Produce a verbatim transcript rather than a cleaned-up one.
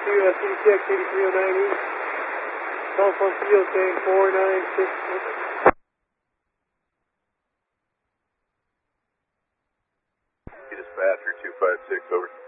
to uh, C D C X eighty-three oh nine East. Telephone field saying four nine six. Dispatcher two five six, over.